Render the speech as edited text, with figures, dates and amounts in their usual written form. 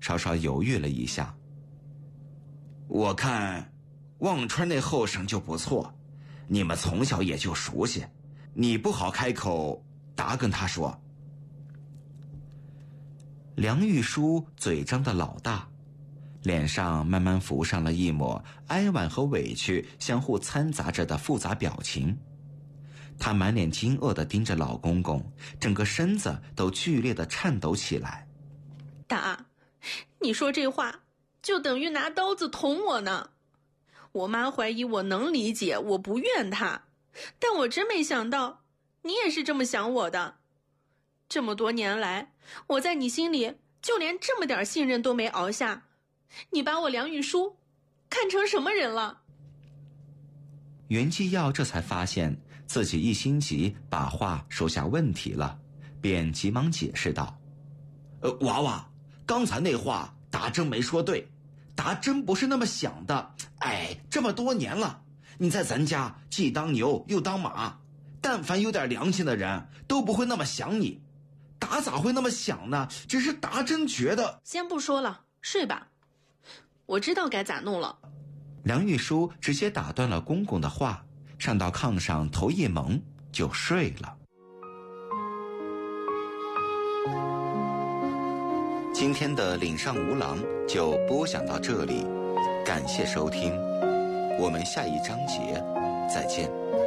稍稍犹豫了一下。我看望春那后生就不错，你们从小也就熟悉，你不好开口答跟他说。梁玉书嘴张得老大，脸上慢慢浮上了一抹哀婉和委屈相互掺杂着的复杂表情。她满脸惊愕地盯着老公公，整个身子都剧烈地颤抖起来。 大，你说这话就等于拿刀子捅我呢。我妈怀疑我能理解，我不怨她，但我真没想到你也是这么想我的。这么多年来，我在你心里就连这么点信任都没熬下，你把我梁玉书看成什么人了？ 袁继耀这才发现自己一心急把话说下问题了，便急忙解释道：娃娃，刚才那话达真没说对，达真不是那么想的。这么多年了，你在咱家既当牛又当马，但凡有点良心的人都不会那么想你。达咋会那么想呢？只是达真觉得…… 先不说了，睡吧，我知道该咋弄了。 梁玉书直接打断了公公的话，上到炕上头一蒙就睡了。今天的岭上无郎就播讲到这里，感谢收听，我们下一章节再见。